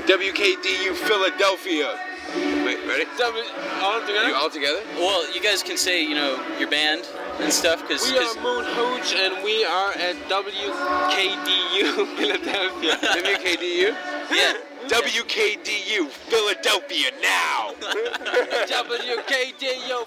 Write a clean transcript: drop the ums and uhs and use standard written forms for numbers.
WKDU Philadelphia. Wait, ready? All together? You all together? Well, you guys can say, your band and stuff, because... We are Moon Hooch, and we are at WKDU Philadelphia. WKDU? Yeah. WKDU Philadelphia now! WKDU